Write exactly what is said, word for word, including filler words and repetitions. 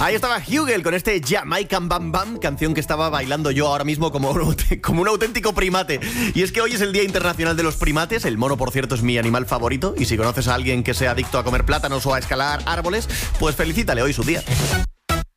Ahí estaba Hugel con este Jamaican Bam Bam, canción que estaba bailando yo ahora mismo como un, como un auténtico primate. Y es que hoy es el Día Internacional de los Primates. El mono, por cierto, es mi animal favorito. Y si conoces a alguien que sea adicto a comer plátanos o a escalar árboles, pues felicítale, hoy su día.